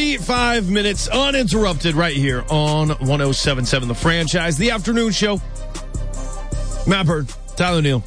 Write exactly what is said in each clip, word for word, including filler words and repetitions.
thirty-five minutes uninterrupted right here on one oh seven point seven The Franchise, the afternoon show. Matt Bird, Tyler Neal,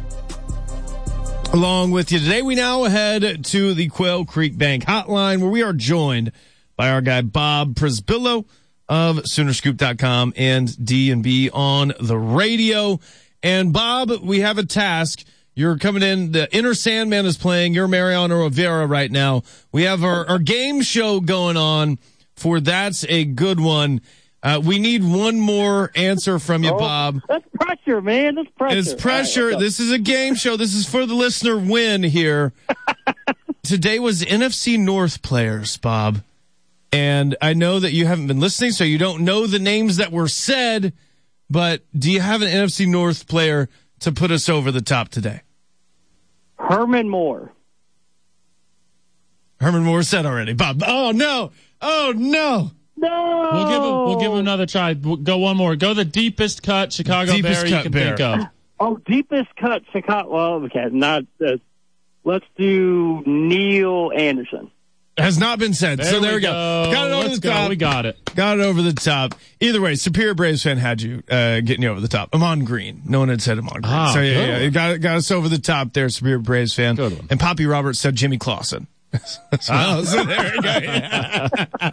along with you today. We now head to the Quail Creek Bank hotline, where we are joined by our guy Bob Przybylo of Sooner Scoop dot com and D and B on the radio. And Bob, we have a task. You're coming in. The Inner Sandman is playing. You're Mariano Rivera right now. We have our, our game show going on for That's a Good One. Uh, we need one more answer from you, oh, Bob. That's pressure, man. That's pressure. It's pressure. Right, this is a game show. This is for the listener win here. Today was N F C North players, Bob. And I know that you haven't been listening, so you don't know the names that were said. But do you have an N F C North player to put us over the top today? Herman Moore. Herman Moore said already, Bob. Oh, no. Oh, no. No. We'll give him, we'll give him another try. We'll go one more. Go the deepest cut Chicago deepest Bear cut you can bear. think of. Oh, deepest cut Chicago. Well, okay, not. Uh, let's do Neil Anderson. Has not been said. There so there we go. go. Got it over Let's the top. Go. We got it. Got it over the top. Either way, Superior Braves fan had you uh, getting you over the top. Amon Green. No one had said Amon Green. Ah, so yeah, good yeah, it got got us over the top there, Superior Braves fan. Good one. And Poppy Roberts said Jimmy Clausen. so, Ah. so there we go. Yeah.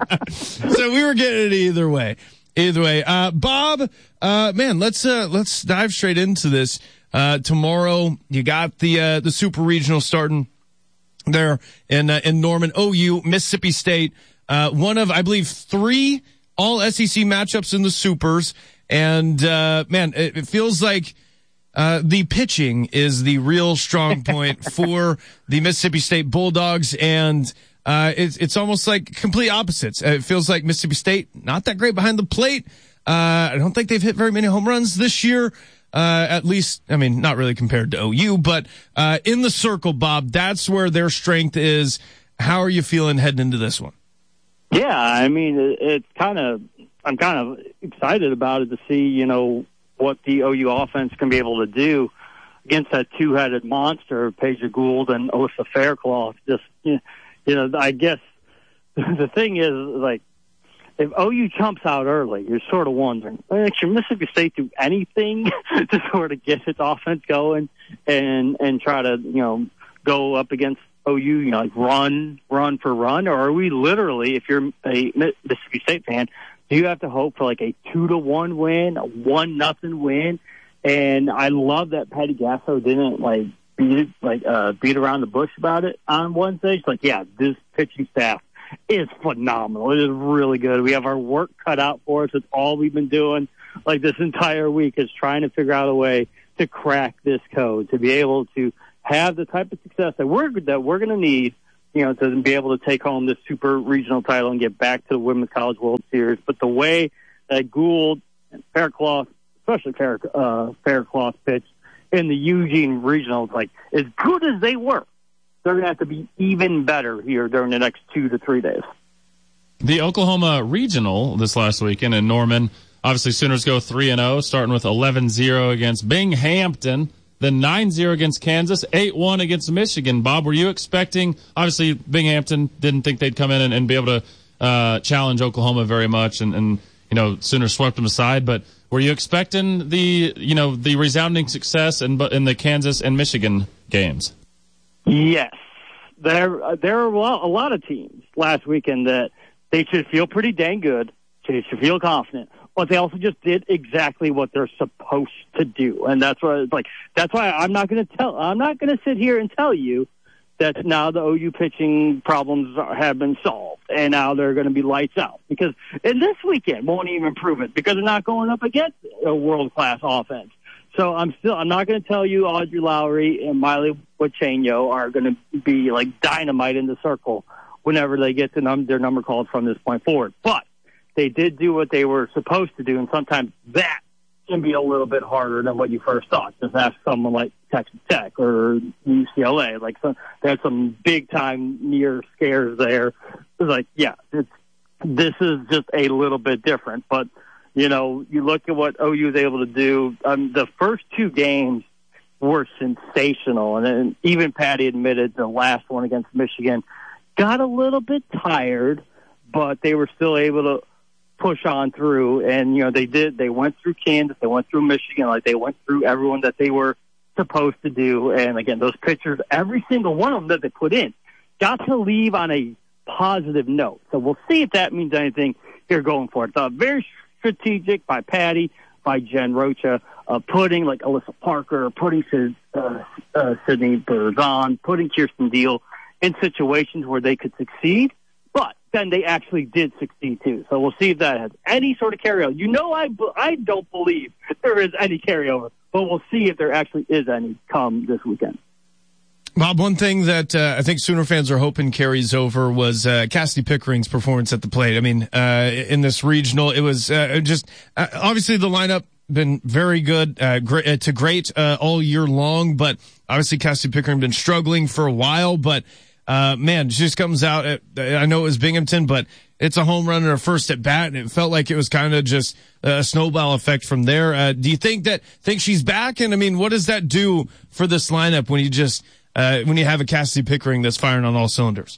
So we were getting it either way. Either way, uh, Bob. Uh, man, let's uh, let's dive straight into this. Uh, tomorrow, you got the uh, the Super Regional starting there in uh, in Norman. O U, Mississippi State. Uh, one of, I believe, three all S E C matchups in the Supers. And, uh, man, it, it feels like, uh, the pitching is the real strong point for the Mississippi State Bulldogs. And, uh, it's, it's almost like complete opposites. Uh, it feels like Mississippi State, not that great behind the plate. Uh, I don't think they've hit very many home runs this year. Uh, at least, I mean, not really compared to O U, but, uh, in the circle, Bob, that's where their strength is. How are you feeling heading into this one? Yeah, I mean, it, it's kind of, I'm kind of excited about it to see, you know, what the O U offense can be able to do against that two-headed monster, Peja Gould and Alyssa Faircloth. Just, you know, I guess the thing is, like, if O U chumps out early, you're sort of wondering, like, should Mississippi State do anything to sort of get its offense going and and try to, you know, go up against O U, you know, like run, run for run? Or are we literally, if you're a Mississippi State fan, do you have to hope for like a two to one win, a one nothing win? And I love that Patty Gasso didn't like beat like uh, beat around the bush about it on Wednesday. She's like, yeah, this pitching staff is phenomenal. It is really good. We have our work cut out for us. It's all we've been doing like this entire week is trying to figure out a way to crack this code, to be able to have the type of success that we're that we're going to need, you know, to be able to take home this super regional title and get back to the Women's College World Series. But the way that Gould and Faircloth, especially Fair, uh, Faircloth, pitched in the Eugene Regional, like as good as they were, they're going to have to be even better here during the next two to three days. The Oklahoma Regional this last weekend in Norman, obviously Sooners go three and oh, starting with eleven zero against Binghamton. Then nine zero against Kansas, eight one against Michigan. Bob, were you expecting, obviously Binghamton didn't think they'd come in and, and be able to uh, challenge Oklahoma very much, and, and you know, Sooners swept them aside, but were you expecting the, you know, the resounding success in, in the Kansas and Michigan games? Yes. There, there are a lot, a lot of teams last weekend that they should feel pretty dang good, they should feel confident, but they also just did exactly what they're supposed to do. And that's why, like, that's why I'm not going to tell, I'm not going to sit here and tell you that now the O U pitching problems are, have been solved and now they're going to be lights out, because in this weekend won't even prove it because they're not going up against a world-class offense. So I'm still, I'm not going to tell you Audrey Lowry and Miley Wachenio are going to be like dynamite in the circle whenever they get the num- their number called from this point forward. But they did do what they were supposed to do, and sometimes that can be a little bit harder than what you first thought. Just ask someone like Texas Tech or U C L A. Like, so, they had some big-time near scares there. It was like, yeah, it's, this is just a little bit different. But, you know, you look at what O U was able to do. Um, the first two games were sensational, and then even Patty admitted the last one against Michigan got a little bit tired. but they were still able to push on through. And, you know, they did. They went through Kansas. They went through Michigan. Like, they went through everyone that they were supposed to do. And, again, those pitchers, every single one of them that they put in, got to leave on a positive note. So we'll see if that means anything here going forward. It's uh, very strategic by Patty, by Jen Rocha, uh, putting like Alyssa Parker, putting Sid, uh, uh, Sydney Berzon, putting Kirsten Deal in situations where they could succeed, but then they actually did succeed too. So we'll see if that has any sort of carryover. You know, I, I don't believe there is any carryover, but we'll see if there actually is any come this weekend. Bob, one thing that uh, I think Sooner fans are hoping carries over was uh, Cassidy Pickering's performance at the plate. I mean, uh, in this regional, it was uh, just uh, obviously the lineup been very good, uh, great uh, to great uh, all year long, but obviously Cassidy Pickering been struggling for a while. But uh, man, she just comes out. At, I know it was Binghamton, but it's a home run and her first at bat, and it felt like it was kind of just a snowball effect from there. Uh, do you think that think she's back? And I mean, what does that do for this lineup when you just Uh, when you have a Cassidy Pickering that's firing on all cylinders?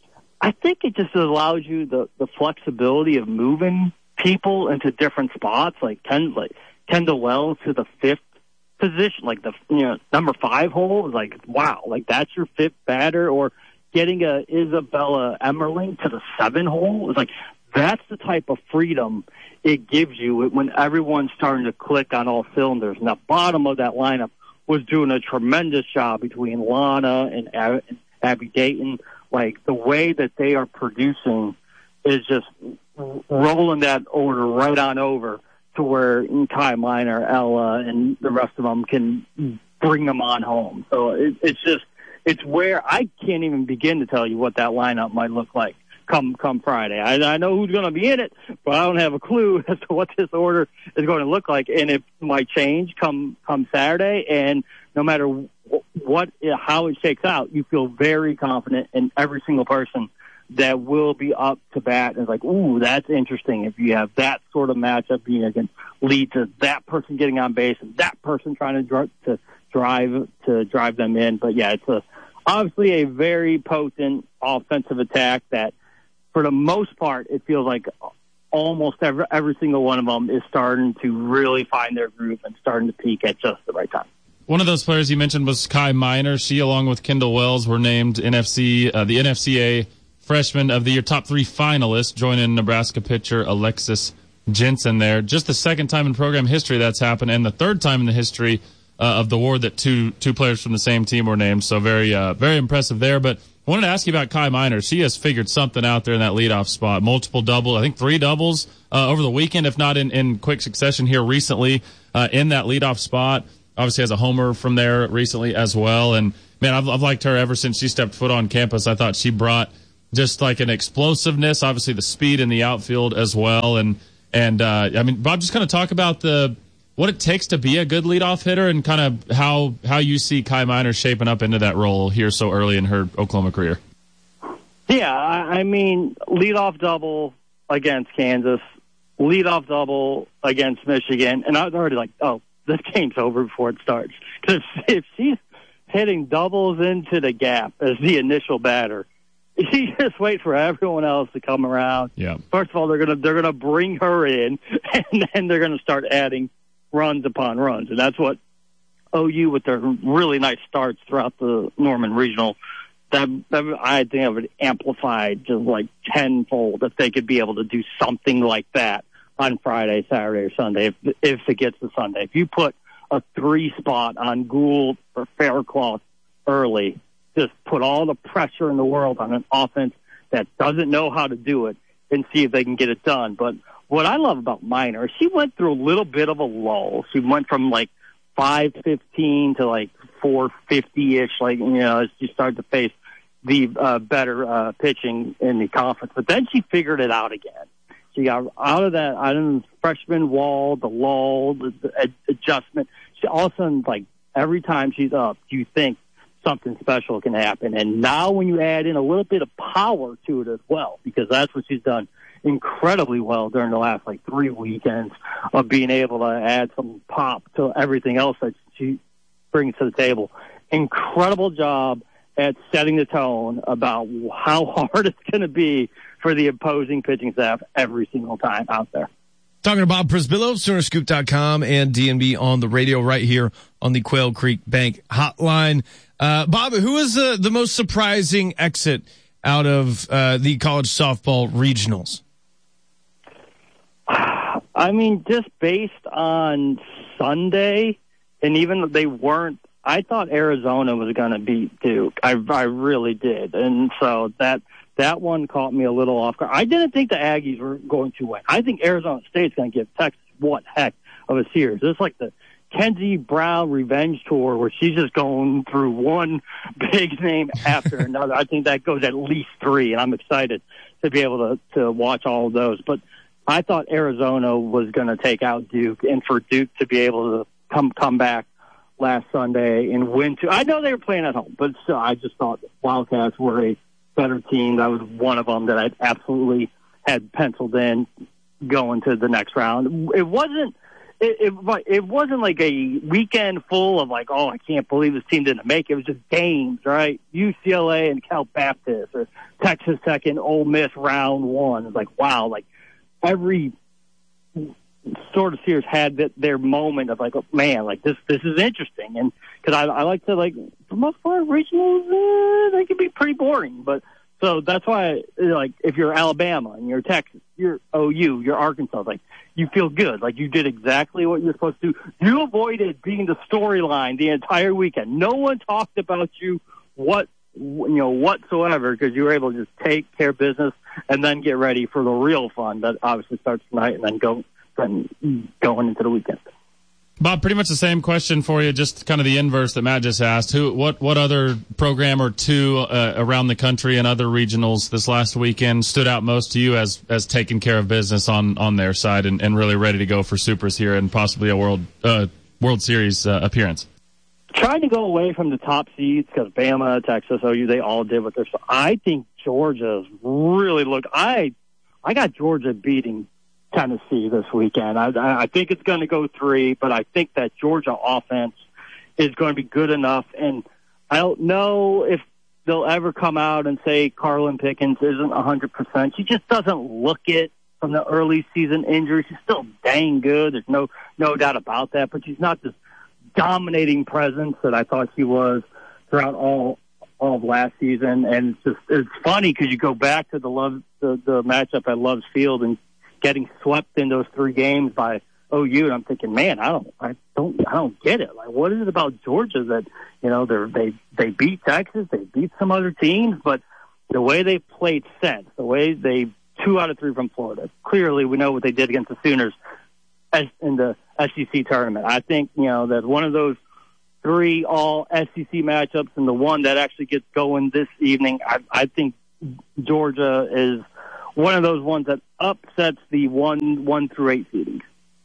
I think it just allows you the, the flexibility of moving people into different spots, like, Ken, like Kendall Wells to the fifth position, like the you know number five hole. Like, wow, like that's your fifth batter, or getting a Isabella Emmerling to the seven hole. It's like that's the type of freedom it gives you when everyone's starting to click on all cylinders. And the bottom of that lineup was doing a tremendous job between Lana and Ab- Abby Dayton. Like, the way that they are producing is just rolling that order right on over to where Kai Minor, Ella, and the rest of them can bring them on home. So it, it's just, it's where I can't even begin to tell you what that lineup might look like come come Friday. I, I know who's going to be in it, but I don't have a clue as to what this order is going to look like, and it might change come come Saturday. And no matter what, how it shakes out, you feel very confident in every single person that will be up to bat. And it's like, ooh, that's interesting. If you have that sort of matchup being against lead to that person getting on base and that person trying to drive to drive to drive them in. But yeah, it's a obviously a very potent offensive attack that, for the most part, it feels like almost every, every single one of them is starting to really find their groove and starting to peak at just the right time. One of those players you mentioned was Kai Minor. She, along with Kendall Wells, were named N F C uh, the N F C A Freshman of the Year top three finalists, joining Nebraska pitcher Alexis Jensen there. Just the second time in program history that's happened, and the third time in the history uh, of the award that two two players from the same team were named. So very uh, very impressive there. But I wanted to ask you about Kai Minor. She has figured something out there in that leadoff spot. Multiple doubles, I think three doubles uh, over the weekend, if not in, in quick succession here recently uh, in that leadoff spot. Obviously has a homer from there recently as well. And, man, I've, I've liked her ever since she stepped foot on campus. I thought she brought just like an explosiveness, obviously the speed in the outfield as well. And, and uh, I mean, Bob, just kind of talk about the what it takes to be a good leadoff hitter and kind of how how you see Kai Minor shaping up into that role here so early in her Oklahoma career. Yeah, I mean, leadoff double against Kansas, leadoff double against Michigan, and I was already like, oh, this game's over before it starts. Because if she's hitting doubles into the gap as the initial batter, you just wait for everyone else to come around. Yeah. First of all, they're gonna they're gonna bring her in, and then they're gonna start adding runs upon runs, and that's what O U with their really nice starts throughout the Norman Regional. That, that I think I would amplify just like tenfold if they could be able to do something like that on Friday, Saturday, or Sunday. If if it gets to Sunday, if you put a three spot on Gould or Faircloth early, just put all the pressure in the world on an offense that doesn't know how to do it, and see if they can get it done. But what I love about Minor, she went through a little bit of a lull. She went from like five fifteen to like four fifty-ish, like, you know, as she started to face the uh, better uh, pitching in the conference. But then she figured it out again. She got out of that, out of the freshman wall, the lull, the, the ad- adjustment. She all of a sudden, like, every time she's up, you think something special can happen. And now when you add in a little bit of power to it as well, because that's what she's done incredibly well during the last like three weekends of being able to add some pop to everything else that she brings to the table. Incredible job at setting the tone about how hard it's going to be for the opposing pitching staff every single time out there. Talking to Bob Prisbillo, Sooner Scoop dot com and D N B on the radio right here on the Quail Creek Bank hotline. Uh, Bob, who is the, the most surprising exit out of uh, the college softball regionals? I mean, just based on Sunday, and even though they weren't, I thought Arizona was going to beat Duke. I, I really did. And so that that one caught me a little off guard. I didn't think the Aggies were going to win. I think Arizona State's going to give Texas one heck of a series. It's like the Kenzie Brown revenge tour where she's just going through one big name after another. I think that goes at least three, and I'm excited to be able to, to watch all of those. But I thought Arizona was going to take out Duke, and for Duke to be able to come come back last Sunday and win two. I know they were playing at home, but still, I just thought Wildcats were a better team. That was one of them that I absolutely had penciled in going to the next round. It wasn't it, it, it wasn't like a weekend full of like, oh, I can't believe this team didn't make it. It was just games, right? U C L A and Cal Baptist, or Texas Tech and Ole Miss round one. It's like, wow, like every sort of series had that, their moment of like, oh, man, like this this is interesting. And because I, I like to, like, for the most part, regionals, uh, they can be pretty boring. But so that's why, like, if you're Alabama and you're Texas, you're O U, you're Arkansas, like, you feel good. Like, you did exactly what you're supposed to do. You avoided being the storyline the entire weekend. No one talked about you what you know whatsoever, because you were able to just take care of business and then get ready for the real fun that obviously starts tonight and then go and going into the weekend. Bob, pretty much the same question for you, just kind of the inverse that Matt just asked. Who, what, what other program or two uh, around the country and other regionals this last weekend stood out most to you as as taking care of business on, on their side and, and really ready to go for Supers here and possibly a World uh, World Series uh, appearance? Trying to go away from the top seeds because Bama, Texas, O U, they all did what they're. I think Georgia's really looked. I I got Georgia beating Tennessee this weekend. I, I think it's going to go three, but I think that Georgia offense is going to be good enough. And I don't know if they'll ever come out and say Carlin Pickens isn't one hundred percent. She just doesn't look it from the early season injury. She's still dang good. There's no no doubt about that, but she's not this dominating presence that I thought she was throughout all all of last season. And it's just it's funny because you go back to the love the, the matchup at Love's Field and getting swept in those three games by O U, and I'm thinking, man, I don't, I don't, I don't get it. Like, what is it about Georgia that, you know, they they they beat Texas, they beat some other teams, but the way they played since, the way they two out of three from Florida, clearly we know what they did against the Sooners as in the S E C tournament. I think, you know, that one of those three all S E C matchups and the one that actually gets going this evening, I, I think Georgia is one of those ones that upsets the one one through eight seedings.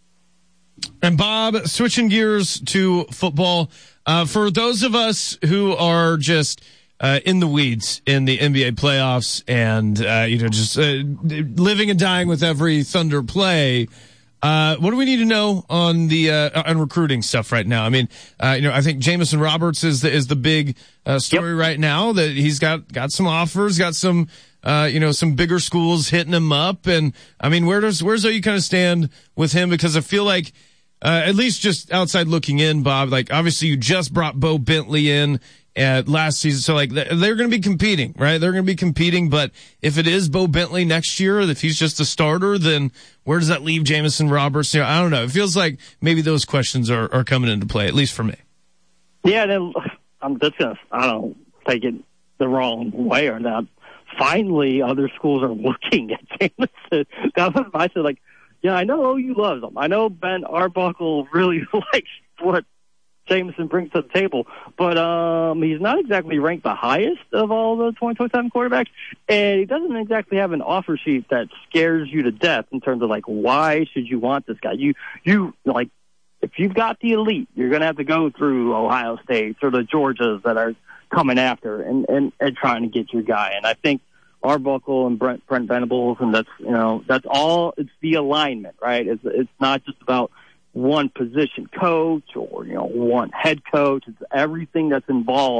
And Bob, switching gears to football, uh, for those of us who are just uh, in the weeds in the N B A playoffs and uh, you know just uh, living and dying with every Thunder play, uh, what do we need to know on the uh, on recruiting stuff right now? I mean, uh, you know, I think Jamison Roberts is the is the big uh, story yep. right now. That he's got got some offers, got some. Uh, you know, some bigger schools hitting him up. And I mean, where does, where's you kind of stand with him? Because I feel like, uh, at least just outside looking in, Bob, like obviously you just brought Bo Bentley in at last season. So like they're going to be competing, right? They're going to be competing. But if it is Bo Bentley next year, if he's just a starter, then where does that leave Jamison Roberts? You know, I don't know. It feels like maybe those questions are, are coming into play, at least for me. Yeah. Then I'm just going to, I don't take it the wrong way or not. Finally, other schools are looking at Jamison. That was I said, like, yeah, I know O U loves him. I know Ben Arbuckle really likes what Jamison brings to the table, but um, he's not exactly ranked the highest of all the twenty twenty-seven quarterbacks, and he doesn't exactly have an offer sheet that scares you to death in terms of like, why should you want this guy? You, you like, if you've got the elite, you're going to have to go through Ohio State or the Georgias that are coming after and, and, and trying to get your guy. And I think Arbuckle and Brent, Brent Venables, and that's, you know, that's all, it's the alignment, right? It's, it's not just about one position coach or, you know, one head coach. It's everything that's involved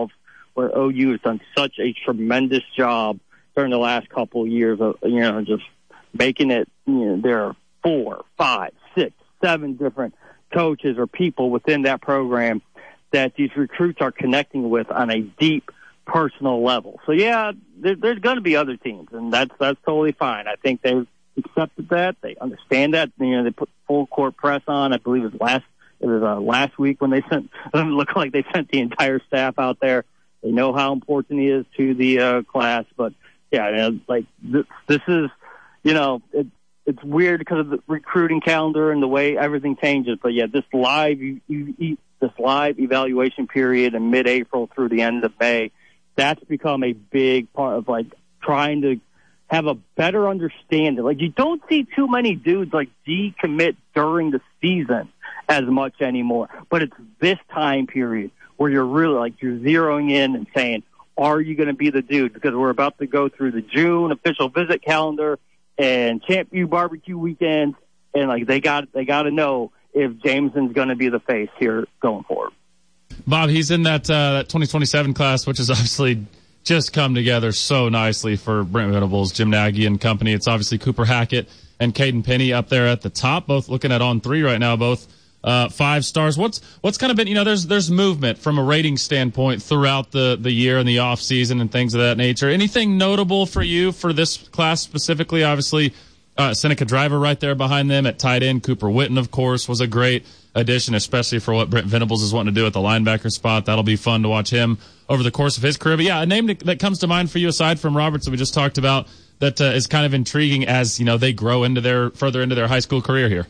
where O U has done such a tremendous job during the last couple of years of, you know, just making it, you know, there are four, five, six, seven different coaches or people within that program that these recruits are connecting with on a deep personal level. So yeah, there, there's going to be other teams, and that's that's totally fine. I think they've accepted that. They understand that. You know, they put full court press on. I believe it was last it was uh, last week when they sent. It looked like they sent the entire staff out there. They know how important he is to the uh, class, but yeah, you know, like this, this is, you know, it, it's weird because of the recruiting calendar and the way everything changes. But yeah, this live you, you, this live evaluation period in mid-April through the end of May, that's become a big part of like trying to have a better understanding. Like you don't see too many dudes like decommit during the season as much anymore. But it's this time period where you're really like you're zeroing in and saying, are you going to be the dude? Because we're about to go through the June official visit calendar and Champ U barbecue weekend, and like they got they got to know if Jameson's going to be the face here going forward. Bob, he's in that uh, that twenty twenty-seven class, which has obviously just come together so nicely for Brent Venables, Jim Nagy and company. It's obviously Cooper Hackett and Caden Penny up there at the top, both looking at on three right now, both uh, five stars. What's what's kind of been, you know, there's there's movement from a rating standpoint throughout the, the year and the off season and things of that nature. Anything notable for you for this class specifically? Obviously, uh, Seneca Driver right there behind them at tight end. Cooper Witten, of course, was a great addition, especially for what Brent Venables is wanting to do at the linebacker spot. That'll be fun to watch him over the course of his career. But yeah, a name that comes to mind for you aside from Roberts that we just talked about that uh, is kind of intriguing as, you know, they grow into their further into their high school career here.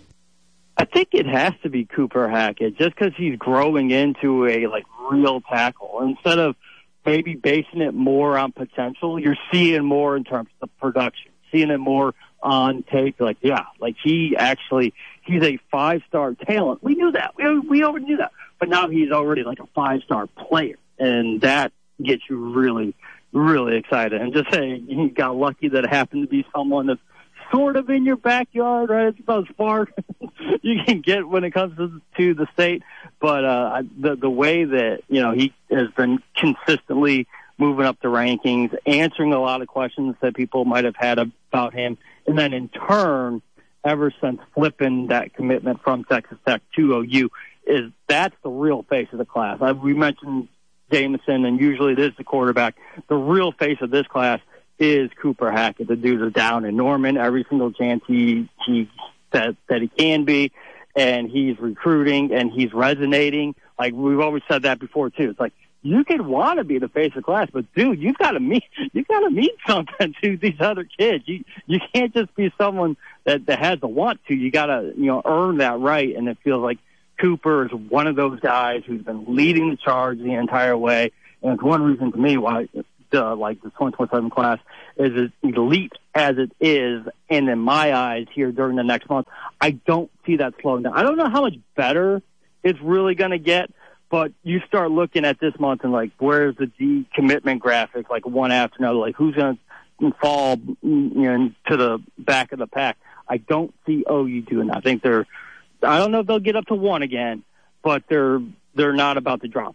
I think it has to be Cooper Hackett just because he's growing into a like real tackle. Instead of maybe basing it more on potential, you're seeing more in terms of production, seeing it more on tape. Like, yeah, like he actually, he's a five-star talent. We knew that. We, we already knew that. But now he's already like a five-star player. And that gets you really, really excited. And just saying, he got lucky that it happened to be someone that's sort of in your backyard, right? It's about as far you can get when it comes to, to the state. But uh, the the way that, you know, he has been consistently moving up the rankings, answering a lot of questions that people might have had about him, and then in turn, ever since flipping that commitment from Texas Tech to O U, is that's the real face of the class. I, we mentioned Jameson, and usually it is the quarterback. The real face of this class is Cooper Hackett. The dude is down in Norman every single chance he, he that, that he can be, and he's recruiting, and he's resonating. Like, we've always said that before, too. It's like, you could want to be the face of the class, but, dude, you've got to mean, you've got to mean something to these other kids. You you can't just be someone that, that has the want to. You got to, you know, earn that right, and it feels like Cooper is one of those guys who's been leading the charge the entire way, and it's one reason to me why the, like the twenty twenty-seven class is as elite as it is, and in my eyes here during the next month, I don't see that slowing down. I don't know how much better it's really going to get, but you start looking at this month and like, where's the decommitment graphic, like one after another, like who's going to fall, you know, to the back of the pack. I don't see O U doing that. I think they're, I don't know if they'll get up to one again, but they're they're not about to drop.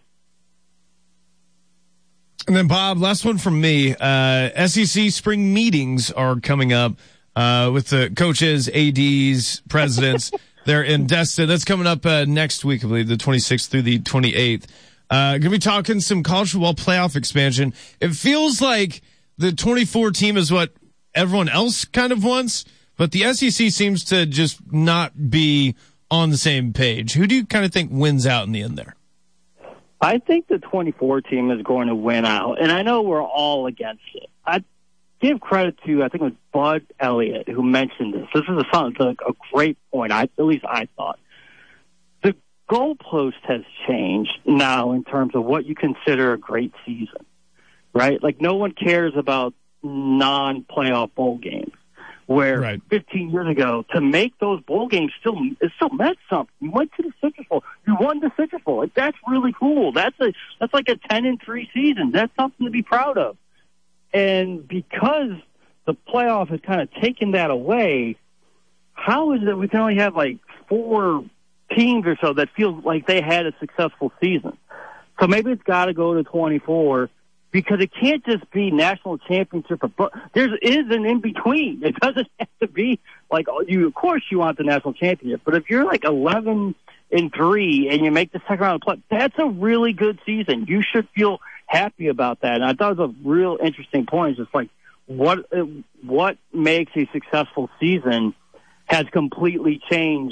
And then, Bob, last one from me. Uh, S E C spring meetings are coming up uh, with the coaches, A Ds, presidents. They're in Destin. That's coming up uh, next week, I believe, the twenty-sixth through the twenty-eighth. Uh, going to be talking some college football playoff expansion. It feels like the twenty-four team is what everyone else kind of wants, but the S E C seems to just not be on the same page. Who do you kind of think wins out in the end there? I think the twenty-four team is going to win out, and I know we're all against it. I give credit to, I think it was Bud Elliott who mentioned this. This is a, a, a great point, I, at least I thought. The goalpost has changed now in terms of what you consider a great season, right? Like, no one cares about non-playoff bowl games. Where right. fifteen years ago, to make those bowl games still it still meant something. You went to the Citrus Bowl, you won the Citrus Bowl. Like, that's really cool. That's a that's like a ten and three season. That's something to be proud of. And because the playoff has kind of taken that away, how is it we can only have like four teams or so that feel like they had a successful season? So maybe it's got to go to twenty-four because it can't just be national championship. But there is an in between. It doesn't have to be like you. Of course, you want the national championship, but if you're like eleven and three and you make the second round of play, that's a really good season. You should feel happy about that. And I thought it was a real interesting point. It's just like what what makes a successful season has completely changed.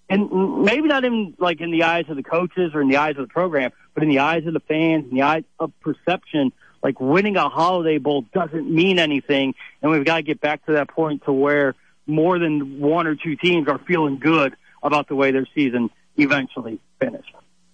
And maybe not even like in the eyes of the coaches or in the eyes of the program, but in the eyes of the fans, in the eyes of perception, like winning a Holiday Bowl doesn't mean anything. And we've got to get back to that point to where more than one or two teams are feeling good about the way their season eventually finished.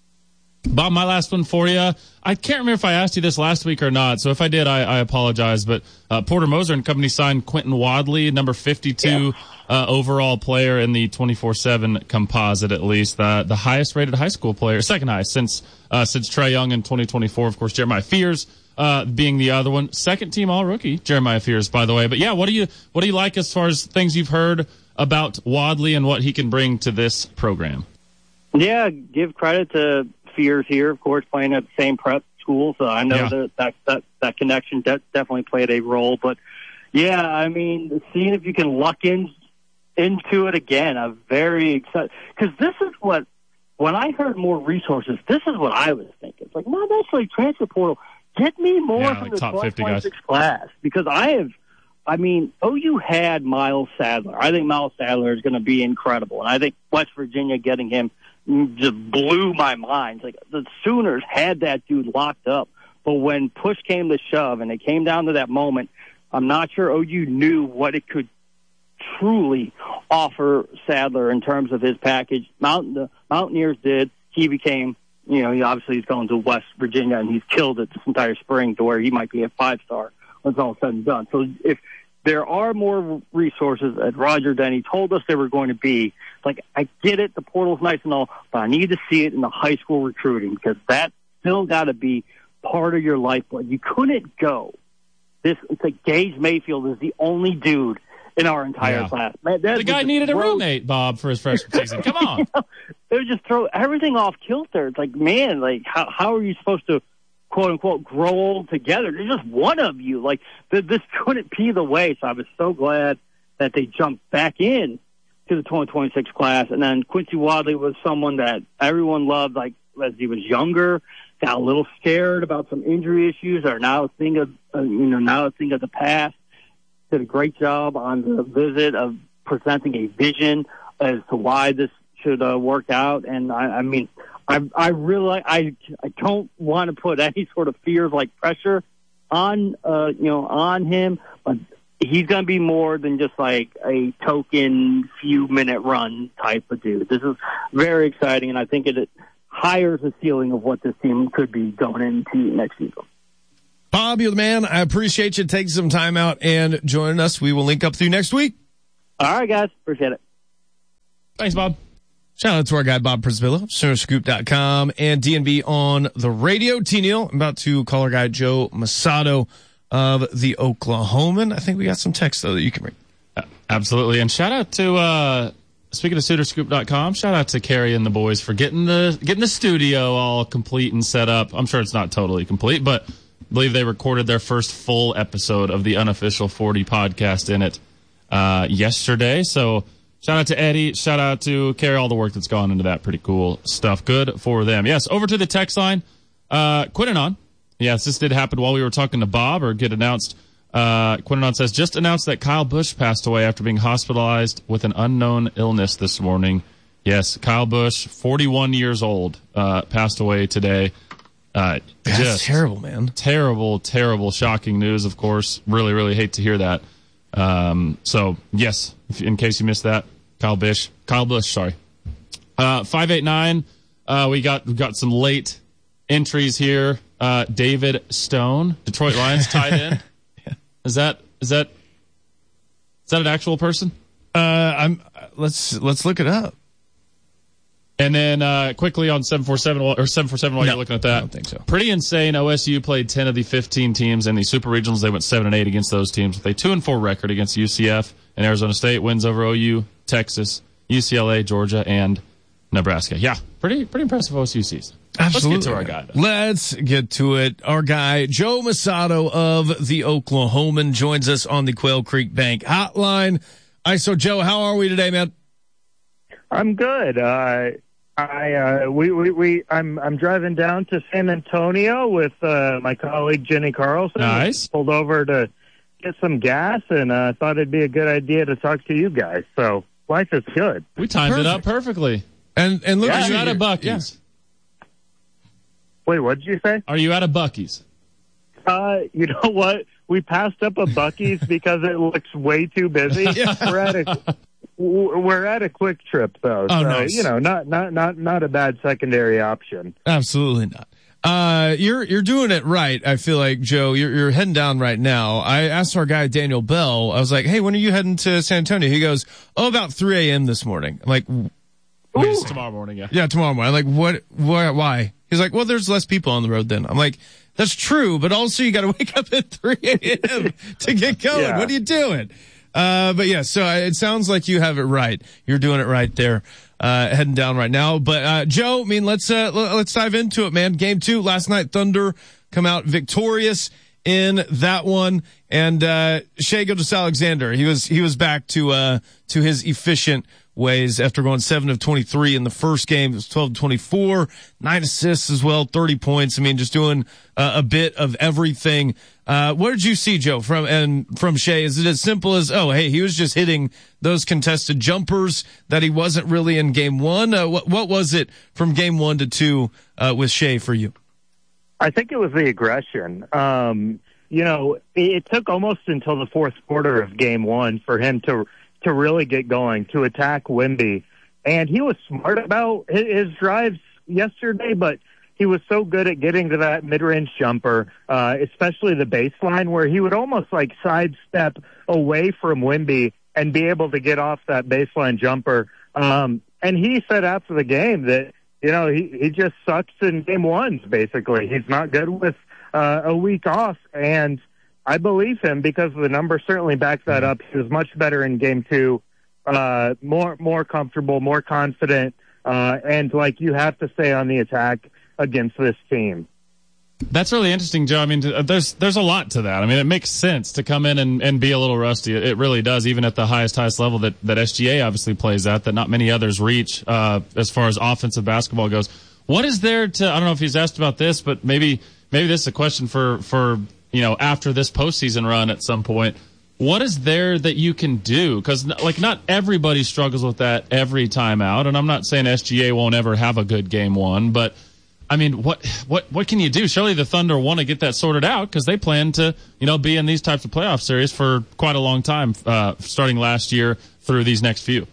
Bob, my last one for you. I can't remember if I asked you this last week or not, so if I did, I, I apologize. But uh, Porter Moser and company signed Quentin Wadley, number fifty-two yeah. uh, overall player in the twenty-four seven composite, at least. Uh, the highest-rated high school player, second highest since uh, since Trae Young in twenty twenty-four. Of course, Jeremiah Fears uh, being the other one. Second-team All-Rookie, Jeremiah Fears, by the way. But, yeah, what do you what do you like as far as things you've heard about Wadley and what he can bring to this program? Yeah, give credit to Fears here, of course, playing at the same prep school, so I know yeah. that, that that that connection de- definitely played a role. But yeah, I mean, seeing if you can luck in into it again, I'm very excited because this is what when I heard more resources, this is what I was thinking. It's like not necessarily transfer portal, get me more yeah, from like the top twenty twenty-six class because I have. I mean, O U had Miles Sadler. I think Miles Sadler is going to be incredible, and I think West Virginia getting him just blew my mind. Like the Sooners had that dude locked up, but when push came to shove and it came down to that moment, I'm not sure O U knew what it could truly offer Sadler in terms of his package. Mountain, the Mountaineers did. He became, you know, he obviously he's going to West Virginia and he's killed it this entire spring to where he might be a five star when it's all said and done. So if there are more resources, as Roger Denny told us there were going to be. Like, I get it, the portal's nice and all, but I need to see it in the high school recruiting because that's still got to be part of your lifeblood. You couldn't go. This, it's like Gage Mayfield is the only dude in our entire yeah. class. Man, the guy needed throw, a roommate, Bob, for his freshman season. Come on. You know, they would just throw everything off kilter. It's like, man, like, how, how are you supposed to quote unquote grow old together? There's just one of you. Like this couldn't be the way. So I was so glad that they jumped back in to the twenty twenty-six class. And then Quincy Wadley was someone that everyone loved, like as he was younger, got a little scared about some injury issues, or now a thing of uh, you know now a thing of the past. Did a great job on the visit of presenting a vision as to why this should uh, work out. And I, I mean. I I really I I don't want to put any sort of fears like pressure on uh you know on him, but he's going to be more than just like a token few minute run type of dude. This is very exciting, and I think it, it higher the ceiling of what this team could be going into next season. Bob, you're the man. I appreciate you taking some time out and joining us. We will link up with you next week. All right, guys. Appreciate it. Thanks, Bob. Shout out to our guy, Bob Przybyla, Sooner Scoop dot com, and D N B on the radio. T-Neal, I'm about to call our guy, Joe Masato of the Oklahoman. I think we got some text, though, that you can bring. Uh, absolutely. And shout out to, uh, speaking of Sooner Scoop dot com, shout out to Carrie and the boys for getting the getting the studio all complete and set up. I'm sure it's not totally complete, but I believe they recorded their first full episode of the Unofficial forty podcast in it uh, yesterday. So shout out to Eddie. Shout out to Carrie, all the work that's gone into that. Pretty cool stuff. Good for them. Yes, over to the text line. Uh, Quinnanon. Yes, this did happen while we were talking to Bob, or get announced. Uh, Quinnanon says, just announced that Kyle Busch passed away after being hospitalized with an unknown illness this morning. Yes, Kyle Busch, forty-one years old, uh, passed away today. Uh, That's just terrible, man. Terrible, terrible, shocking news, of course. Really, really hate to hear that. Um, so, yes, if, in case you missed that, Kyle Busch, Kyle Busch, sorry. Uh, five eight nine, uh, we got, we got some late entries here. Uh, David Stone, Detroit Lions tight end. yeah. Is that, is that, is that an actual person? Uh, I'm, let's, let's look it up. And then, uh, quickly on seven forty-seven, or seven forty-seven while no, you're looking at that. I don't think so. Pretty insane. O S U played ten of the fifteen teams in the Super Regionals. They went seven and eight against those teams with a two and four record against U C F and Arizona State. Wins over O U, Texas, U C L A, Georgia, and Nebraska. Yeah, pretty pretty impressive O S U season. Absolutely. Let's get to our guy, though. Let's get to it. Our guy, Joe Masato of the Oklahoman, joins us on the Quail Creek Bank hotline. Hi, so Joe, how are we today, man? I'm good. Uh, I uh, we, we we I'm I'm driving down to San Antonio with uh, my colleague Jenny Carlson. Nice. Pulled over to get some gas, and uh, thought it'd be a good idea to talk to you guys. So life is good. We timed Perfect. it up perfectly. And and look, Are at you you out of here. Buc-ee's? Yeah. Wait, what did you say? Are you out of Buc-ee's? Uh, you know what? We passed up a Buc-ee's because it looks way too busy. We're at a we're at a Quick Trip though, Oh, so nice. you know, not not not not a bad secondary option. Absolutely not. Uh, you're you're doing it right. I feel like, Joe, you're you're heading down right now. I asked our guy Daniel Bell. I was like, "Hey, when are you heading to San Antonio?" He goes, "Oh, about three a.m. this morning." I'm like, Wait, it's tomorrow morning, yeah. "Yeah, tomorrow morning." I'm like, "What? Why? Why?" He's like, "Well, there's less people on the road then." I'm like, "That's true, but also you got to wake up at three a.m. to get going. Yeah. What are you doing?" Uh, but yeah, so it sounds like you have it right. You're doing it right there. Uh, heading down right now. But, uh, Joe, I mean, let's, uh, let's dive into it, man. Game two last night, Thunder come out victorious in that one. And, uh, Shai Gilgeous-Alexander, he was, he was back to, uh, to his efficient ways after going seven of twenty-three in the first game. It was twelve of twenty-four, nine assists as well, thirty points. I mean, just doing uh, a bit of everything. Uh, what did you see, Joe, from, and from Shai? Is it as simple as, oh, hey, he was just hitting those contested jumpers that he wasn't really in game one? Uh, what, what was it from game one to two, uh, with Shai for you? I think it was the aggression. Um, you know, it, it took almost until the fourth quarter of game one for him to to really get going, to attack Wemby. And he was smart about his, his drives yesterday, but he was so good at getting to that mid-range jumper, uh, especially the baseline, where he would almost like sidestep away from Wemby and be able to get off that baseline jumper. Um, and he said after the game that, you know, he, he just sucks in game ones, basically. He's not good with uh, a week off. And I believe him because the numbers certainly back that up. He was much better in game two, uh, more, more comfortable, more confident. Uh, and like you have to stay on the attack against this team. That's really interesting, Joe. I mean, there's there's a lot to that. I mean, it makes sense to come in and, and be a little rusty. It, it really does, even at the highest, highest level that, that S G A obviously plays at, that not many others reach uh, as far as offensive basketball goes. What is there to, I don't know if he's asked about this, but maybe maybe this is a question for, for you know, after this postseason run at some point. What is there that you can do? Because, like, not everybody struggles with that every time out, and I'm not saying S G A won't ever have a good game one, but I mean, what what what can you do? Surely the Thunder want to get that sorted out because they plan to, you know, be in these types of playoff series for quite a long time, uh, starting last year through these next few.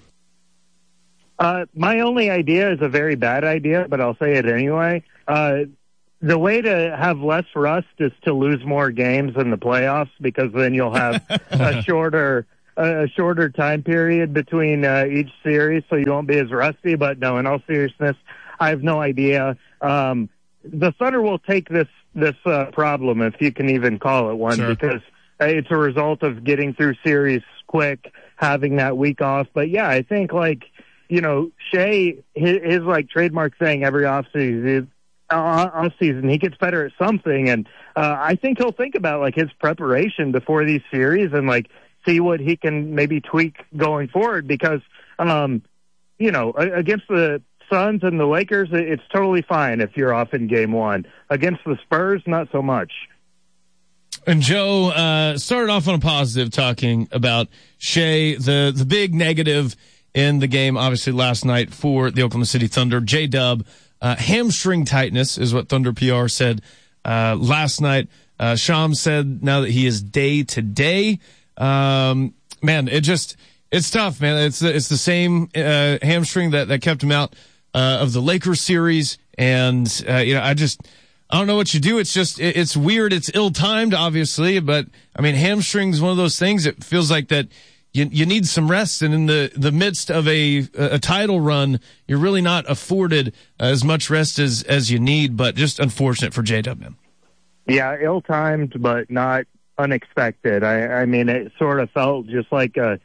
Uh, my only idea is a very bad idea, but I'll say it anyway. Uh, the way to have less rust is to lose more games in the playoffs, because then you'll have a shorter a shorter time period between uh, each series, so you won't be as rusty. But no, in all seriousness, I have no idea. Um, the Thunder will take this this uh, problem, if you can even call it one, Sure. because it's a result of getting through series quick, having that week off. But yeah, I think like you know, Shai, his, his like trademark thing every offseason, uh, off season, he gets better at something, and uh, I think he'll think about like his preparation before these series and like see what he can maybe tweak going forward. Because um, you know, against the Suns and the Lakers, it's totally fine if you're off in game one. Against the Spurs, not so much. And Joe uh, started off on a positive, talking about Shai, the the big negative in the game, obviously last night for the Oklahoma City Thunder. J-Dub, uh, hamstring tightness is what Thunder P R said uh, last night. Uh, Shams said now that he is day to day. Um, man, it just it's tough, man. It's it's the same uh, hamstring that that kept him out Uh, of the Lakers series. And, uh, you know, I just, I don't know what you do. It's just, it, it's weird. It's ill-timed, obviously, but I mean, hamstring's one of those things. It feels like that you, you need some rest. And in the, the midst of a, a title run, you're really not afforded as much rest as, as you need, but just unfortunate for J-Dub, man. Yeah, ill-timed, but not unexpected. I, I mean, it sort of felt just like a,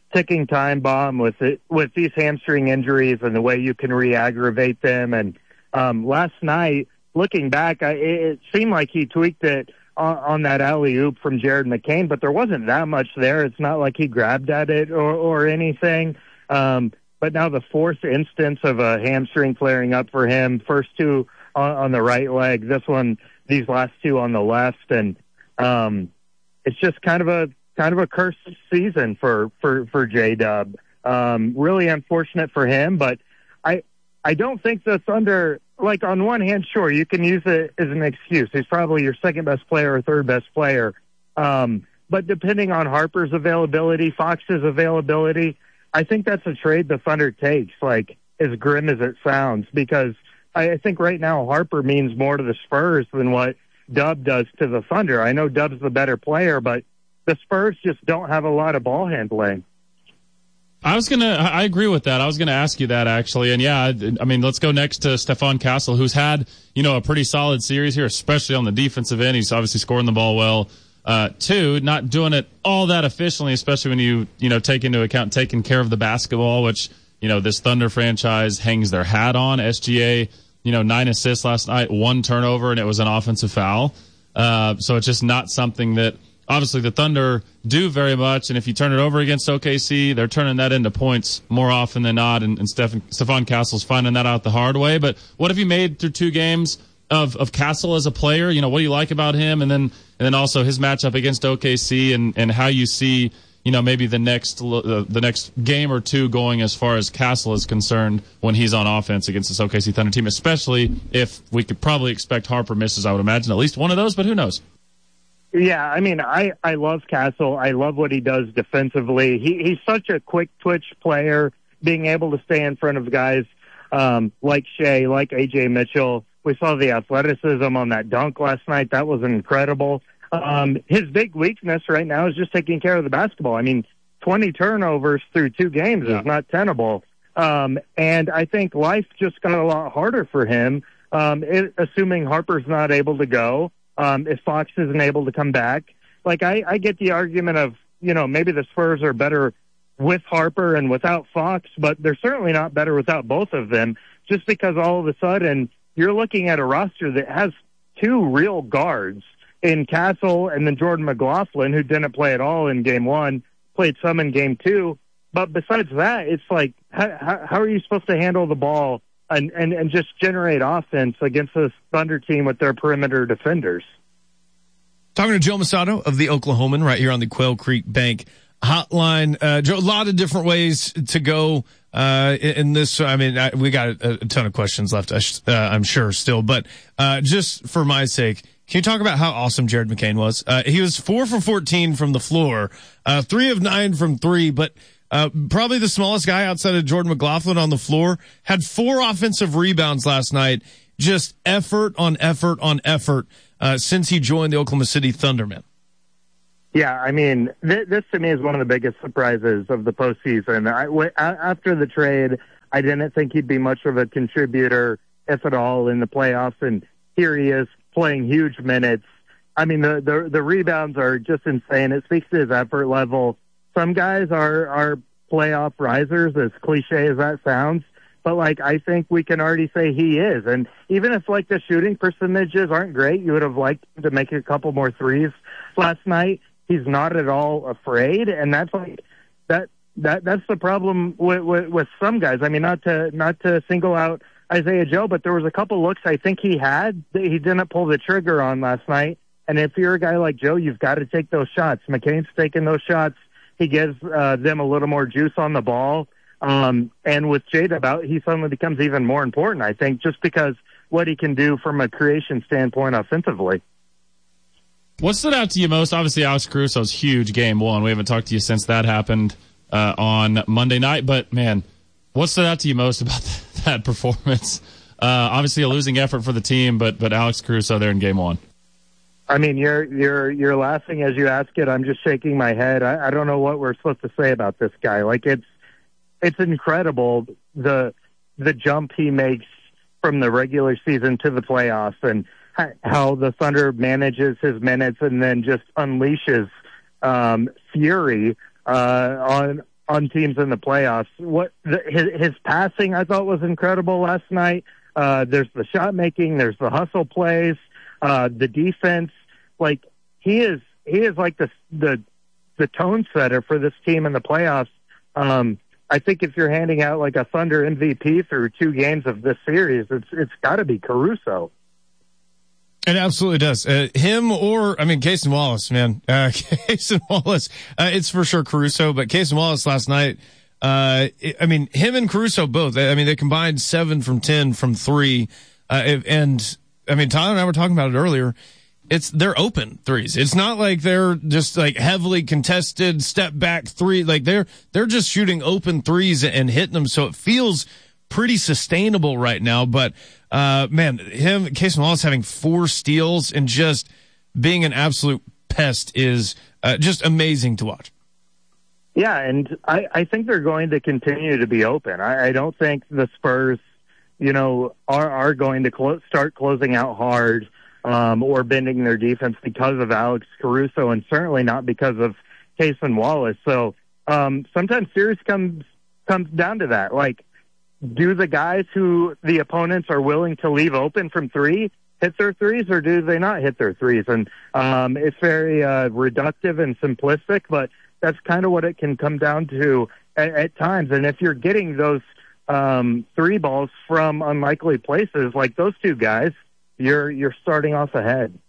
ticking time bomb with it, with these hamstring injuries and the way you can re-aggravate them. And um, last night, looking back, I, it seemed like he tweaked it on, on that alley-oop from Jared McCain, but there wasn't that much there. It's not like he grabbed at it or, or anything. Um, but now the fourth instance of a hamstring flaring up for him, first two on, on the right leg, this one, these last two on the left. And um, it's just kind of a kind of a cursed season for, for, for J-Dub. Um, really unfortunate for him, but I, I don't think the Thunder, like on one hand, sure, you can use it as an excuse. He's probably your second best player or third best player. Um, but depending on Harper's availability, Fox's availability, I think that's a trade the Thunder takes, like as grim as it sounds, because I, I think right now Harper means more to the Spurs than what Dub does to the Thunder. I know Dub's the better player, but the Spurs just don't have a lot of ball handling. I was going to, I agree with that. I was going to ask you that actually. And yeah, I mean, let's go next to Stephon Castle, who's had, you know, a pretty solid series here, especially on the defensive end. He's obviously scoring the ball well. Uh, two, not doing it all that efficiently, especially when you, you know, take into account taking care of the basketball, which, you know, this Thunder franchise hangs their hat on. S G A, you know, nine assists last night, one turnover, and it was an offensive foul. Uh, so it's just not something that, obviously, the Thunder do very much, and if you turn it over against O K C, they're turning that into points more often than not, and, and Steph, Stephon Castle's finding that out the hard way. But what have you made through two games of, of Castle as a player? You know, what do you like about him? And then and then also his matchup against O K C and, and how you see, you know, maybe the next uh, the next game or two going as far as Castle is concerned when he's on offense against this O K C Thunder team, especially if we could probably expect Harper misses, I would imagine, at least one of those, but who knows? Yeah, I mean, I, I love Castle. I love what he does defensively. He, he's such a quick twitch player, being able to stay in front of guys um, like Shea, like A J Mitchell. We saw the athleticism on that dunk last night. That was incredible. Um, his big weakness right now is just taking care of the basketball. I mean, twenty turnovers through two games yeah. is not tenable. Um, and I think life just got a lot harder for him, um, it, assuming Harper's not able to go. Um, if Fox isn't able to come back, like I, I get the argument of, you know, maybe the Spurs are better with Harper and without Fox, but they're certainly not better without both of them, just because all of a sudden you're looking at a roster that has two real guards in Castle and then Jordan McLaughlin, who didn't play at all in game one, played some in game two. But besides that, it's like, how, how are you supposed to handle the ball And, and and just generate offense against this Thunder team with their perimeter defenders? Talking to Joe Mussatto of the Oklahoman right here on the Quail Creek Bank hotline. Uh, Joe, a lot of different ways to go uh, in this. I mean, I, we got a, a ton of questions left, uh, I'm sure still, but uh, just for my sake, can you talk about how awesome Jared McCain was? Uh, he was four for fourteen from the floor, uh, three of nine from three, but Uh, probably the smallest guy outside of Jordan McLaughlin on the floor, had four offensive rebounds last night. Just effort on effort on effort uh, since he joined the Oklahoma City Thunder, man. Yeah, I mean, th- this to me is one of the biggest surprises of the postseason. I, w- after the trade, I didn't think he'd be much of a contributor, if at all, in the playoffs, and here he is playing huge minutes. I mean, the, the, the rebounds are just insane. It speaks to his effort level. Some guys are, are playoff risers, as cliche as that sounds, but like, I think we can already say he is. And even if like the shooting percentages aren't great, you would have liked him to make a couple more threes last night. He's not at all afraid. And that's like, that, that, that's the problem with, with, with some guys. I mean, not to, not to single out Isaiah Joe, but there was a couple looks I think he had that he didn't pull the trigger on last night. And if you're a guy like Joe, you've got to take those shots. McCain's taking those shots. He gives uh, them a little more juice on the ball. Um, and with J-Dub out, he suddenly becomes even more important, I think, just because what he can do from a creation standpoint offensively. What stood out to you most? Obviously, Alex Caruso's huge game one. We haven't talked to you since that happened uh, on Monday night. But, man, what stood out to you most about that performance? Uh, obviously, a losing effort for the team, but but Alex Caruso there in game one. I mean, you're you're you're laughing as you ask it. I'm just shaking my head. I, I don't know what we're supposed to say about this guy. Like it's it's incredible the the jump he makes from the regular season to the playoffs, and how the Thunder manages his minutes and then just unleashes um, fury uh, on on teams in the playoffs. What the, his, his passing I thought was incredible last night. Uh, there's the shot making, there's the hustle plays, uh, the defense. Like he is, he is like the the the tone setter for this team in the playoffs. Um, I think if you're handing out like a Thunder M V P through two games of this series, it's it's got to be Caruso. It absolutely does. Uh, him or, I mean, Cason Wallace, man. Uh, Cason Wallace, uh, it's for sure Caruso, but Cason Wallace last night, uh, it, I mean, him and Caruso both, I mean, they combined seven from ten from three. Uh, and, I mean, Tyler and I were talking about it earlier. It's, they're open threes. It's not like they're just like heavily contested step back three. Like they're, they're just shooting open threes and hitting them. So it feels pretty sustainable right now, but, uh, man, him, Cason Wallace having four steals and just being an absolute pest is, uh, just amazing to watch. Yeah. And I, I think they're going to continue to be open. I, I don't think the Spurs, you know, are, are going to clo- start closing out hard, um, or bending their defense because of Alex Caruso, and certainly not because of Cason Wallace. So, um, sometimes series comes, comes down to that. Like, do the guys who the opponents are willing to leave open from three hit their threes, or do they not hit their threes? And um, it's very uh, reductive and simplistic, but that's kind of what it can come down to at, at times. And if you're getting those um, three balls from unlikely places, like those two guys, you're you're starting off ahead.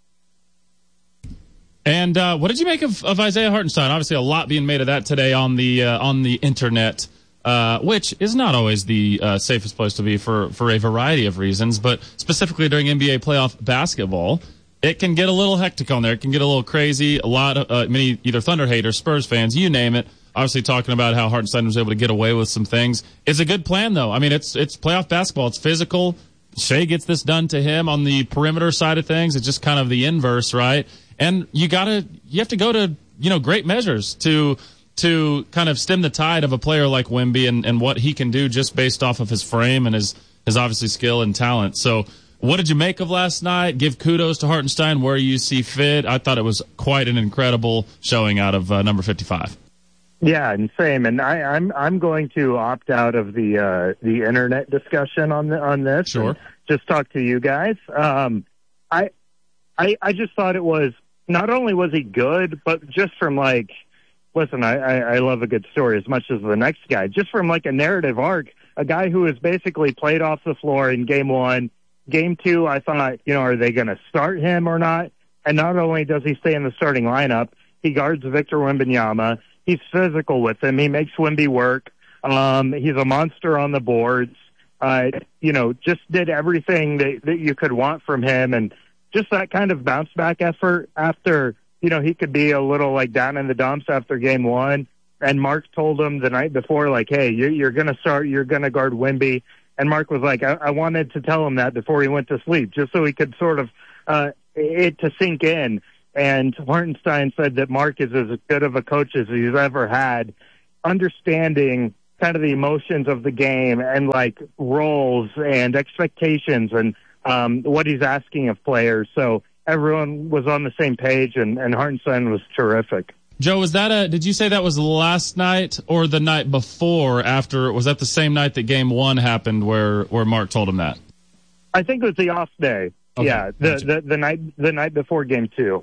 And uh, what did you make of, of Isaiah Hartenstein? Obviously, a lot being made of that today on the uh, on the internet. Uh, which is not always the uh, safest place to be for, for a variety of reasons, but specifically during N B A playoff basketball, it can get a little hectic on there. It can get a little crazy. A lot of uh, many either Thunder haters, Spurs fans, you name it. Obviously, talking about how Hartenstein was able to get away with some things. It's a good plan, though. I mean, it's it's playoff basketball. It's physical. Shea gets this done to him on the perimeter side of things. It's just kind of the inverse, right? And you gotta you have to go to you know great measures to. to kind of stem the tide of a player like Wemby and, and what he can do just based off of his frame and his, his obviously skill and talent. So what did you make of last night? Give kudos to Hartenstein where you see fit. I thought it was quite an incredible showing out of uh, number fifty-five. Yeah, and same. And I, I'm I'm going to opt out of the uh, the internet discussion on the, on this. Sure. Just talk to you guys. Um, I I I just thought it was, not only was he good, but just from like, listen, I, I, I love a good story as much as the next guy. Just from like a narrative arc, a guy who has basically played off the floor in game one. Game two, I thought, you know, are they going to start him or not? And not only does he stay in the starting lineup, he guards Victor Wembanyama. He's physical with him. He makes Wemby work. Um, he's a monster on the boards. Uh, you know, just did everything that, that you could want from him. And just that kind of bounce back effort after, you know, he could be a little like down in the dumps after game one. And Mark told him the night before, like, hey, you, you're going to start, you're going to guard Wemby. And Mark was like, I, I wanted to tell him that before he went to sleep, just so he could sort of, uh, it to sink in. And Hartenstein said that Mark is as good of a coach as he's ever had, understanding kind of the emotions of the game and like roles and expectations and, um, what he's asking of players. So, everyone was on the same page, and, and Hartenstein was terrific. Joe, was that a, did you say that was last night or the night before after, was that the same night that game one happened where, where Mark told him that? I think it was the off day. Okay, yeah. The, gotcha. the, the night, the night before game two.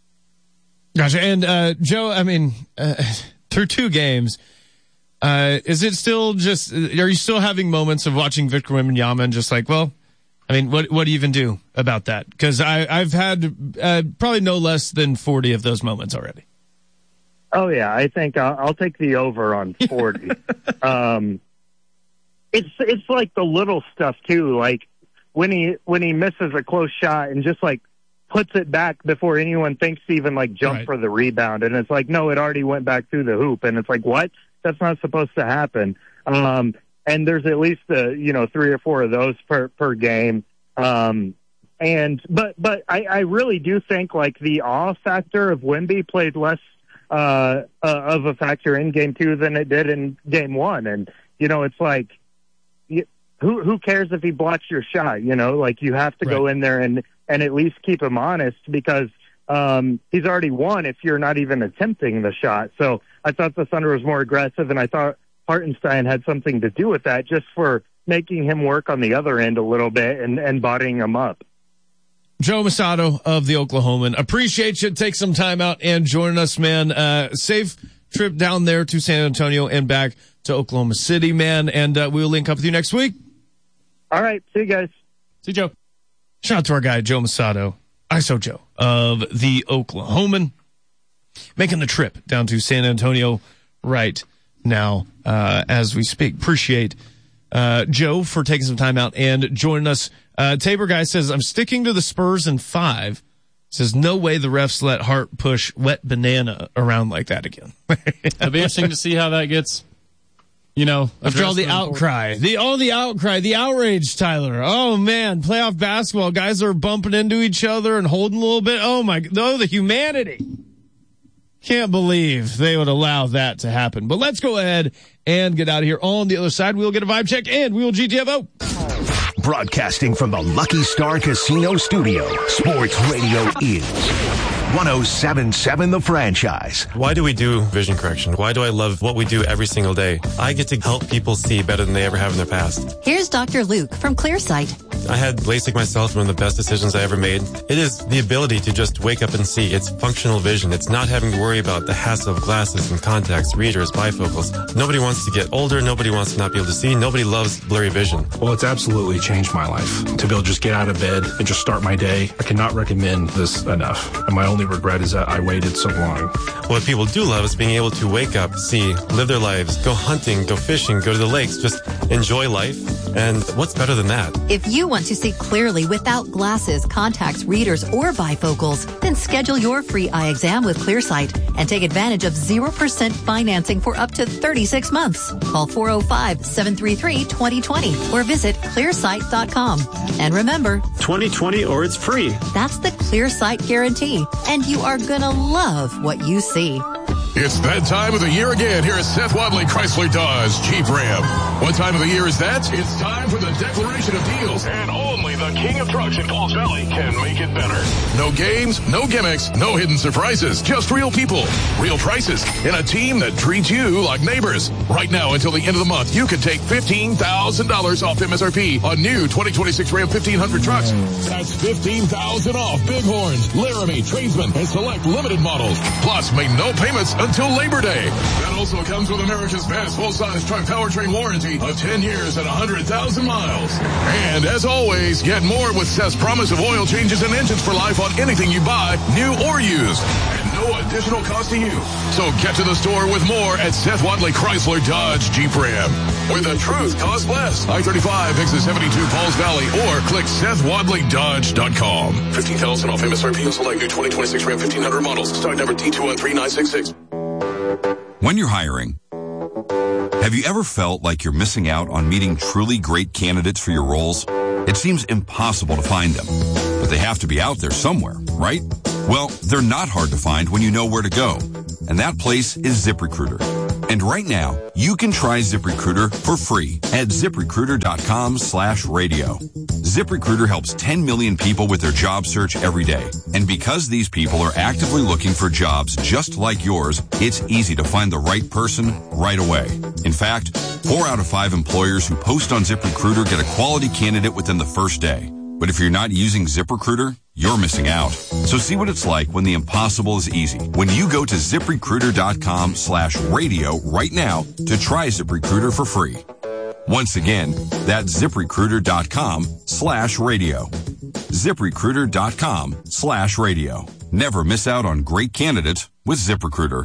Gotcha. And, uh, Joe, I mean, uh, through two games, uh, is it still just, are you still having moments of watching Victor Wembanyama and just like, well, I mean, what what do you even do about that? Because I've had uh, probably no less than forty of those moments already. Oh, yeah. I think I'll, I'll take the over on forty. um, it's it's like the little stuff, too. Like when he when he misses a close shot and just, like, puts it back before anyone thinks to even, like, jump right. for the rebound. And it's like, no, it already went back through the hoop. And it's like, what? That's not supposed to happen. Um And there's at least, uh, you know, three or four of those per, per game. Um, and, but, but I, I really do think like the awe factor of Wemby played less, uh, uh, of a factor in game two than it did in game one. And, you know, it's like, you, who, who cares if he blocks your shot? You know, like you have to right. go in there and, and at least keep him honest because, um, he's already won if you're not even attempting the shot. So I thought the Thunder was more aggressive, and I thought Hartenstein had something to do with that, just for making him work on the other end a little bit and, and bodying him up. Joe Mussatto of the Oklahoman, appreciate you. Take some time out and join us, man. Uh, safe trip down there to San Antonio and back to Oklahoma City, man. And uh, we'll link up with you next week. All right. See you guys. See you, Joe. Shout out to our guy, Joe Mussatto, I S O Joe of the Oklahoman, making the trip down to San Antonio right now uh, as we speak. Appreciate uh, Joe for taking some time out and joining us. Uh, Tabor guy says, I'm sticking to the Spurs in five. Says, no way the refs let Hart push wet banana around like that again. It'll be interesting to see how that gets, you know. After all the outcry, the all the outcry, the outrage, Tyler. Oh, man, playoff basketball. Guys are bumping into each other and holding a little bit. Oh, my, oh, the humanity. Can't believe they would allow that to happen. But let's go ahead and get out of here. On the other side, we'll get a vibe check and we will G T F O. Broadcasting from the Lucky Star Casino Studio, Sports Radio is one oh seven point seven The Franchise. Why do we do vision correction? Why do I love what we do every single day? I get to help people see better than they ever have in their past. Here's Doctor Luke from Clearsight. I had LASIK myself, one of the best decisions I ever made. It is the ability to just wake up and see. It's functional vision. It's not having to worry about the hassle of glasses and contacts, readers, bifocals. Nobody wants to get older. Nobody wants to not be able to see. Nobody loves blurry vision. Well, it's absolutely changed my life. To be able to just get out of bed and just start my day, I cannot recommend this enough. And my only regret is that I waited so long. What people do love is being able to wake up, see, live their lives, go hunting, go fishing, go to the lakes, just enjoy life. And what's better than that? If you want to see clearly without glasses, contacts, readers, or bifocals, then schedule your free eye exam with Clearsight and take advantage of zero percent financing for up to thirty-six months. Call four oh five, seven three three, two oh two oh or visit clearsight dot com. And remember, twenty twenty or it's free. That's the Clearsight guarantee. And you are gonna love what you see. It's that time of the year again here at Seth Wadley Chrysler Dodge Jeep Ram. What time of the year is that? It's time for the declaration of deals, and only the king of trucks in Pauls Valley can make it better. No games, no gimmicks, no hidden surprises, just real people, real prices, and a team that treats you like neighbors. Right now until the end of the month, you can take fifteen thousand dollars off M S R P on new twenty twenty-six Ram fifteen hundred trucks. That's fifteen thousand dollars off Bighorns, Laramie, Tradesman, and select limited models. Plus, make no payments until Labor Day. That also comes with America's best full-size truck powertrain warranty of ten years and one hundred thousand miles. And as always, get more with Seth's promise of oil changes and engines for life on anything you buy, new or used. And no additional cost to you. So get to the store with more at Seth Wadley Chrysler Dodge Jeep Ram, where the truth costs less. I thirty-five, exit seventy-two, Pauls Valley, or click Seth Wadley Dodge dot com. fifteen thousand dollars off M S R P on select new twenty twenty-six Ram fifteen hundred models. Stock number T two one three nine six six. When you're hiring, have you ever felt like you're missing out on meeting truly great candidates for your roles? It seems impossible to find them, but they have to be out there somewhere, right? Well, they're not hard to find when you know where to go, and that place is ZipRecruiter. And right now, you can try ZipRecruiter for free at ZipRecruiter.com slash radio. ZipRecruiter helps ten million people with their job search every day. And because these people are actively looking for jobs just like yours, it's easy to find the right person right away. In fact, four out of five employers who post on ZipRecruiter get a quality candidate within the first day. But if you're not using ZipRecruiter, you're missing out. So see what it's like when the impossible is easy. When you go to ZipRecruiter.com slash radio right now to try ZipRecruiter for free. Once again, that's ZipRecruiter.com slash radio. ZipRecruiter.com slash radio. Never miss out on great candidates with ZipRecruiter.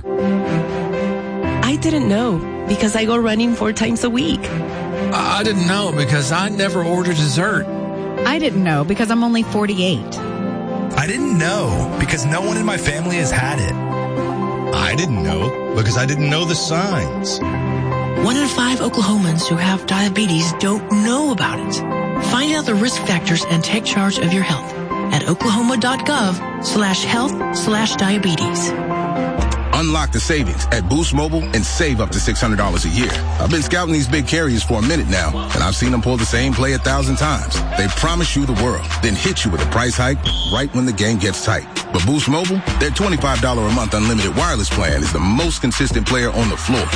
I didn't know because I go running four times a week. I didn't know because I never order dessert. I didn't know because I'm only forty-eight. I didn't know because no one in my family has had it. I didn't know because I didn't know the signs. One in five Oklahomans who have diabetes don't know about it. Find out the risk factors and take charge of your health at oklahoma.gov slash health slash diabetes. Unlock the savings at Boost Mobile and save up to six hundred dollars a year. I've been scouting these big carriers for a minute now, and I've seen them pull the same play a thousand times. They promise you the world, then hit you with a price hike right when the game gets tight. But Boost Mobile, their twenty-five dollars a month unlimited wireless plan is the most consistent player on the floor.